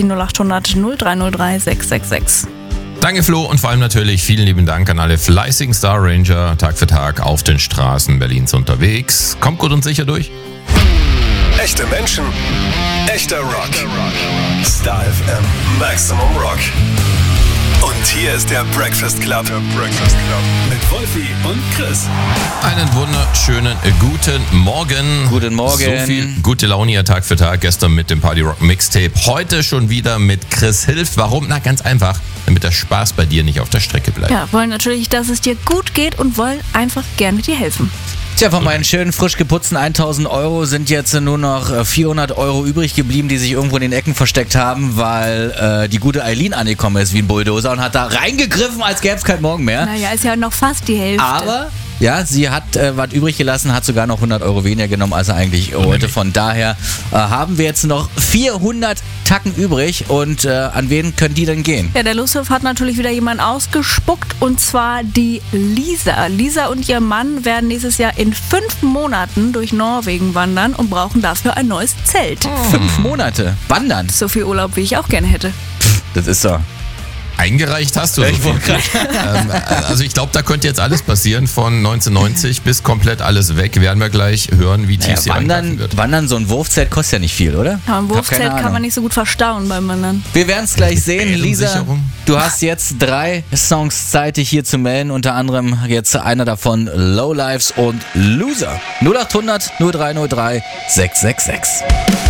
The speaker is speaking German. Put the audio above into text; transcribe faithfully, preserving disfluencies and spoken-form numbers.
die null acht hundert null drei null drei sechs sechs sechs. Danke Flo und vor allem natürlich vielen lieben Dank an alle fleißigen Star Ranger Tag für Tag auf den Straßen Berlins unterwegs. Kommt gut und sicher durch. Echte Menschen, echter Rock. Star F M Maximum Rock. Und hier ist der Breakfast Club. Der Breakfast Club. Mit Wolfi und Chris. Einen wunderschönen guten Morgen. Guten Morgen. So viel gute Laune hier Tag für Tag. Gestern mit dem Party Rock Mixtape. Heute schon wieder mit Chris Hilft. Warum? Na, ganz einfach. Damit der Spaß bei dir nicht auf der Strecke bleibt. Ja, wollen natürlich, dass es dir gut geht und wollen einfach gerne dir helfen. Tja, von meinen schönen, frisch geputzten tausend Euro sind jetzt nur noch vierhundert Euro übrig geblieben, die sich irgendwo in den Ecken versteckt haben, weil äh, die gute Eileen angekommen ist wie ein Bulldozer und hat da reingegriffen, als gäbe es keinen Morgen mehr. Naja, ist ja noch fast die Hälfte. Aber ja, sie hat äh, was übrig gelassen, hat sogar noch hundert Euro weniger genommen, als er eigentlich wollte. Von daher äh, haben wir jetzt noch vierhundert Tacken übrig. Und äh, an wen können die denn gehen? Ja, der Lusthof hat natürlich wieder jemanden ausgespuckt, und zwar die Lisa. Lisa und ihr Mann werden nächstes Jahr in fünf Monaten durch Norwegen wandern und brauchen dafür ein neues Zelt. Oh. Fünf Monate? Wandern? So viel Urlaub, wie ich auch gerne hätte. Pff, das ist so. Eingereicht hast du so viel. ähm, also ich glaube, da könnte jetzt alles passieren, von neunzehnhundertneunzig bis komplett alles weg. Werden wir gleich hören, wie tief naja, sie wandern, eingreifen wird. Wandern, so ein Wurfzelt kostet ja nicht viel, oder? Ja, ein Wurfzelt kann man nicht so gut verstauen beim Wandern. Wir werden es gleich sehen. Lisa, Bärensicherung. du hast jetzt drei Songs Zeit, dich hier zu melden. Unter anderem jetzt einer davon, Lowlifes und Loser. null acht hundert null drei null drei sechs sechs sechs.